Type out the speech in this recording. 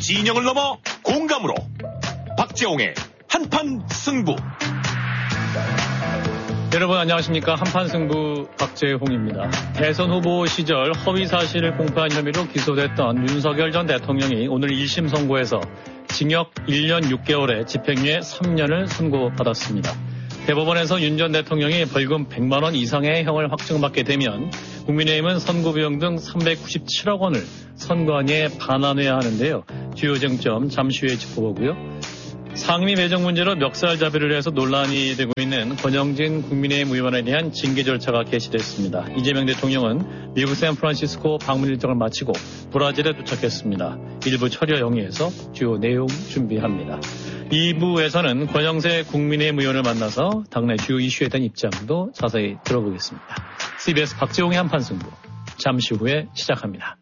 진영을 넘어 공감으로 박재홍의 한판 승부. 여러분 안녕하십니까. 한판 승부 박재홍입니다. 대선 후보 시절 허위 사실을 공표한 혐의로 기소됐던 윤석열 전 대통령이 오늘 1심 선고에서 징역 1년 6개월에 집행유예 3년을 선고받았습니다. 대법원에서 윤 전 대통령이 벌금 100만 원 이상의 형을 확정받게 되면 국민의힘은 선고비용 등 397억 원을 선관위에 반환해야 하는데요. 주요 쟁점 잠시 후에 짚어보고요. 상임위 배정 문제로 멱살잡이를 해서 논란이 되고 있는 권영진 국민의힘 의원에 대한 징계 절차가 개시됐습니다. 이재명 대통령은 미국 샌프란시스코 방문 일정을 마치고 브라질에 도착했습니다. 일부 처리와 영위해서 주요 내용 준비합니다. 2부에서는 권영세 국민의힘 의원을 만나서 당내 주요 이슈에 대한 입장도 자세히 들어보겠습니다. CBS 박재홍의 한판 승부 잠시 후에 시작합니다.